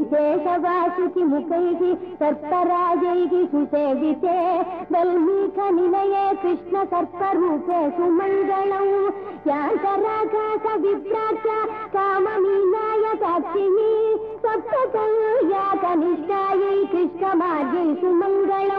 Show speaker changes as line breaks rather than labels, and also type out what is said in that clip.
शेषवासुकिमुखैः सर्पराजैः सुसेविते वल्मीकनिलये कृष्णसर्परूपे सुमङ्गलौ यान्तराकाशविभ्राट्या काममीनाय साक्षिणी सप्तकल्या कनिष्ठायै कृष्णमार्गे सुमङ्गलौ